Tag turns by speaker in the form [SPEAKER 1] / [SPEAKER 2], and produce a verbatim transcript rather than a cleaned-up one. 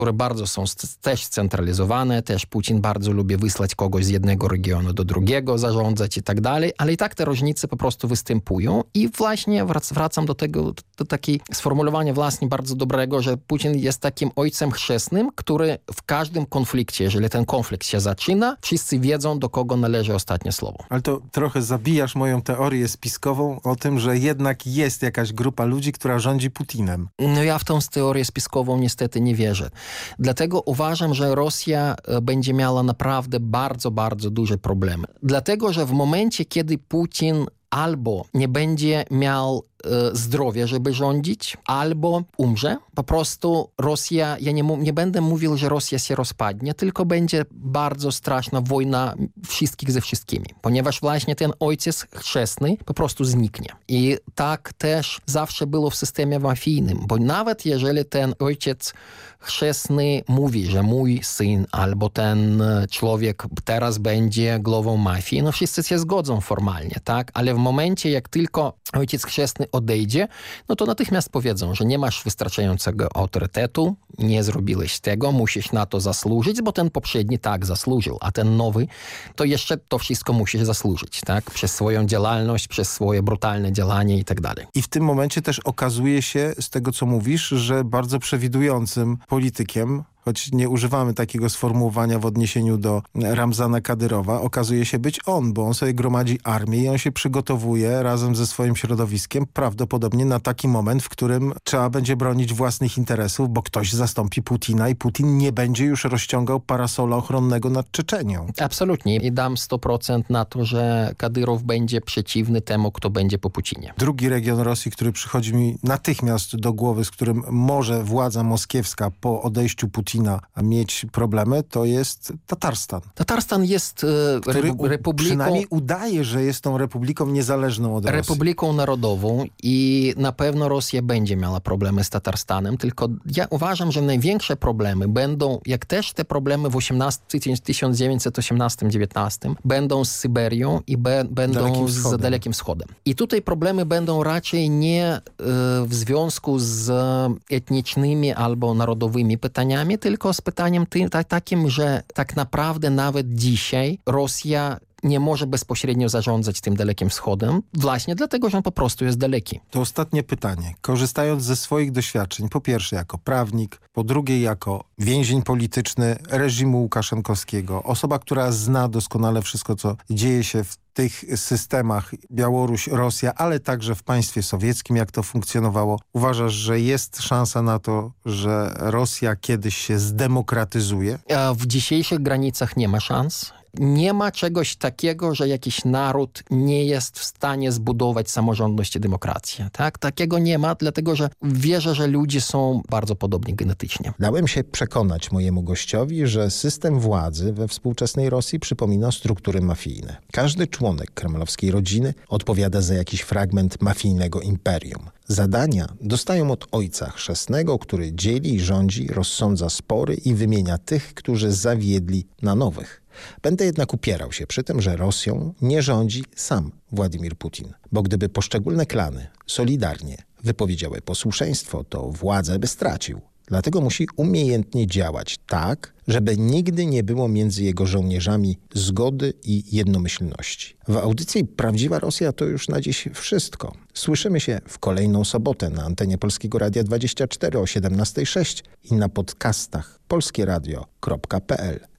[SPEAKER 1] które bardzo są też scentralizowane, też Putin bardzo lubi wysłać kogoś z jednego regionu do drugiego, zarządzać i tak dalej, ale i tak te różnice po prostu występują i właśnie wrac- wracam do tego, do takiej sformułowania właśnie bardzo dobrego, że Putin jest takim ojcem chrzestnym, który w każdym konflikcie, jeżeli ten konflikt się zaczyna, wszyscy wiedzą, do kogo należy ostatnie słowo.
[SPEAKER 2] Ale to trochę zabijasz moją teorię spiskową o tym, że jednak jest jakaś grupa ludzi, która rządzi Putinem.
[SPEAKER 1] No ja w tą teorię spiskową niestety nie wierzę. Dlatego uważam, że Rosja będzie miała naprawdę bardzo, bardzo duże problemy. Dlatego, że w momencie, kiedy Putin albo nie będzie miał e, zdrowia, żeby rządzić, albo umrze. Po prostu Rosja, ja nie, nie będę mówił, że Rosja się rozpadnie, tylko będzie bardzo straszna wojna wszystkich ze wszystkimi, ponieważ właśnie ten ojciec chrzestny po prostu zniknie. I tak też zawsze było w systemie mafijnym, bo nawet jeżeli ten ojciec chrzestny mówi, że mój syn albo ten człowiek teraz będzie głową mafii, no wszyscy się zgodzą formalnie, tak? Ale w momencie, jak tylko ojciec chrzestny odejdzie, no to natychmiast powiedzą, że nie masz wystarczającego autorytetu, nie zrobiłeś tego, musisz na to zasłużyć, bo ten poprzedni tak zasłużył, a ten nowy to jeszcze to wszystko musisz zasłużyć, tak? Przez swoją działalność, przez swoje brutalne działanie i tak dalej.
[SPEAKER 2] I w tym momencie też okazuje się, z tego co mówisz, że bardzo przewidującym politykiem, choć nie używamy takiego sformułowania w odniesieniu do Ramzana Kadyrowa, okazuje się być on, bo on sobie gromadzi armię i on się przygotowuje razem ze swoim środowiskiem prawdopodobnie na taki moment, w którym trzeba będzie bronić własnych interesów, bo ktoś zastąpi Putina i Putin nie będzie już rozciągał parasola ochronnego nad Czeczenią.
[SPEAKER 1] Absolutnie. I dam sto procent na to, że Kadyrow będzie przeciwny temu, kto będzie po Putinie.
[SPEAKER 2] Drugi region Rosji, który przychodzi mi natychmiast do głowy, z którym może władza moskiewska po odejściu Putina mieć problemy, to jest Tatarstan.
[SPEAKER 1] Tatarstan jest e,
[SPEAKER 2] który
[SPEAKER 1] repu- republiką...
[SPEAKER 2] przynajmniej udaje, że jest tą republiką niezależną od Rosji.
[SPEAKER 1] Republiką narodową i na pewno Rosja będzie miała problemy z Tatarstanem, tylko ja uważam, że największe problemy będą, jak też te problemy w tysiąc dziewięćset osiemnastym dziewiętnastym, będą z Syberią i be, będą
[SPEAKER 2] Dalekim
[SPEAKER 1] z
[SPEAKER 2] Wschodem.
[SPEAKER 1] Dalekim Wschodem. I tutaj problemy będą raczej nie e, w związku z etnicznymi albo narodowymi pytaniami, tylko z pytaniem ty, ta, takim, że tak naprawdę nawet dzisiaj Rosja nie może bezpośrednio zarządzać tym Dalekim Wschodem, właśnie dlatego, że on po prostu jest daleki.
[SPEAKER 2] To ostatnie pytanie. Korzystając ze swoich doświadczeń, po pierwsze jako prawnik, po drugie jako więzień polityczny reżimu Łukaszenkowskiego, osoba, która zna doskonale wszystko, co dzieje się w tych systemach Białoruś, Rosja, ale także w państwie sowieckim, jak to funkcjonowało. Uważasz, że jest szansa na to, że Rosja kiedyś się zdemokratyzuje?
[SPEAKER 1] A w dzisiejszych granicach nie ma szans. Nie ma czegoś takiego, że jakiś naród nie jest w stanie zbudować samorządność i demokrację. Tak? Takiego nie ma, dlatego że wierzę, że ludzie są bardzo podobni genetycznie.
[SPEAKER 3] Dałem się przekonać mojemu gościowi, że system władzy we współczesnej Rosji przypomina struktury mafijne. Każdy członek kremlowskiej rodziny odpowiada za jakiś fragment mafijnego imperium. Zadania dostają od ojca chrzestnego, który dzieli, rządzi, rozsądza spory i wymienia tych, którzy zawiedli, na nowych. Będę jednak upierał się przy tym, że Rosją nie rządzi sam Władimir Putin. Bo gdyby poszczególne klany solidarnie wypowiedziały posłuszeństwo, to władzę by stracił. Dlatego musi umiejętnie działać tak, żeby nigdy nie było między jego żołnierzami zgody i jednomyślności. W audycji Prawdziwa Rosja to już na dziś wszystko. Słyszymy się w kolejną sobotę na antenie Polskiego Radia dwadzieścia cztery o siedemnastej sześć i na podcastach polskieradio kropka p l.